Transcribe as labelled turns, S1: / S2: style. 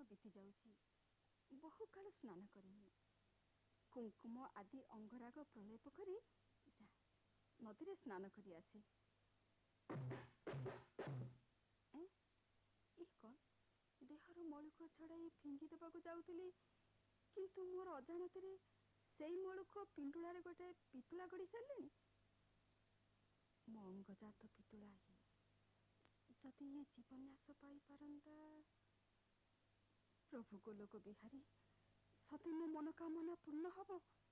S1: बीती जाउची बहु काल स्नान करिनी कुंकुम आदि अंगराग प्रलेप करी जा नदी रे स्नान करी आसे कौन देहर मलुक छड़ाई फिंगी देवाक जाऊली किंतु मोर अजाणत से मलुक पिंडुलार गोटे पितुला गड़ी सारे मो अंगजात पितुला ही जदि ये जीवन्यास पाई पारंता प्रभु गोलोक बिहारी सती मो मनोकामना पूर्ण हब।